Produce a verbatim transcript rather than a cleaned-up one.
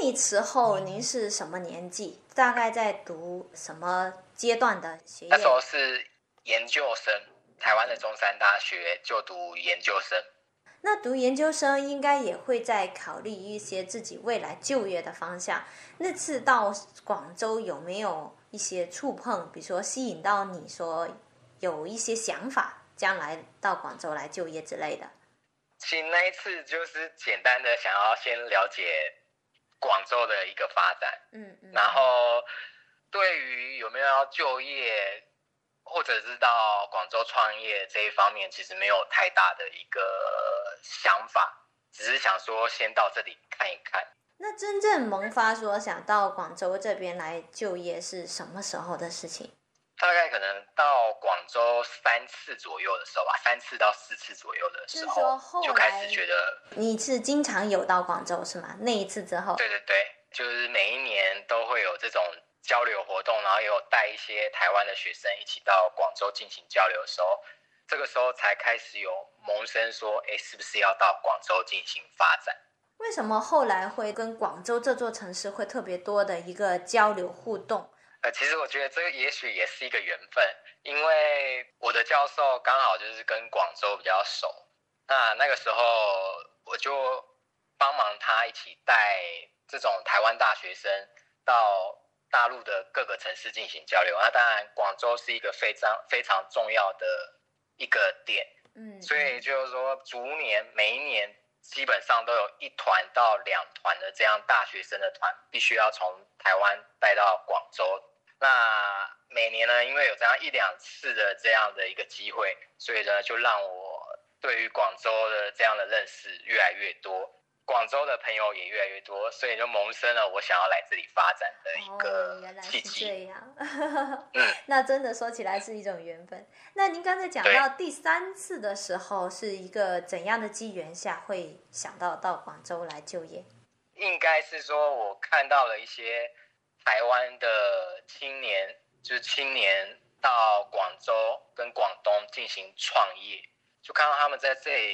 那时候您是什么年纪？大概在读什么阶段的学业？ 那时候是研究生，台湾的中山大学就读研究生。 那读研究生应该也会在考虑一些自己未来就业的方向。那次到广州有没有一些触碰，比如说吸引到你说有一些想法，将来到广州来就业之类的？ 其实那一次就是简单的想要先了解广州的一个发展， 嗯嗯， 然后对于有没有要就业或者是到广州创业这一方面，其实没有太大的一个想法，只是想说先到这里看一看。 那真正萌发说想到广州这边来就业是什么时候的事情？ 大概可能到广州三次左右的时候吧，三次到四次左右的时候，就开始觉得你是经常有到广州是吗？那一次之后， 对对对，就是每一年都会有这种交流活动，然后也有带一些台湾的学生一起到广州进行交流的时候，这个时候才开始有萌生说，哎，是不是要到广州进行发展？ 为什么后来会跟广州这座城市会特别多的一个交流互动？ 呃，其实我觉得这个也许也是一个缘分，因为我的教授刚好就是跟广州比较熟，那那个时候我就帮忙他一起带这种台湾大学生到大陆的各个城市进行交流。那当然，广州是一个非常非常重要的一个点，嗯，所以就是说，逐年每一年基本上都有一团到两团的这样大学生的团，必须要从台湾带到广州。那每年呢，因为有这样一两次的这样的一个机会，所以呢，就让我对于广州的这样的认识越来越多，广州的朋友也越来越多，所以就萌生了我想要来这里发展的一个契机。 哦，原来是这样。嗯，那真的说起来是一种缘分。那您刚才讲到第三次的时候，是一个怎样的机缘下会想到到广州来就业？ 应该是说我看到了一些台湾的青年，就是青年到广州跟广东进行创业，就看到他们在这里